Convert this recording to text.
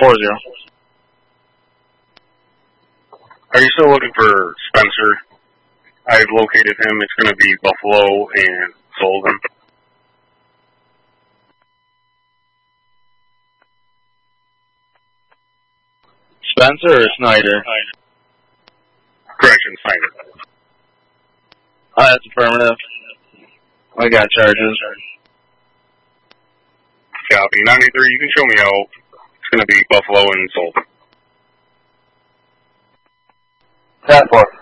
40. Are you still looking for Spencer? I've located him. It's going to be Buffalo and Sullivan. Spencer or Snyder? Correction, Snyder. That's affirmative. I got charges. Copy. 93, you can show me out. It's going to be Buffalo and Sullivan. 10-4.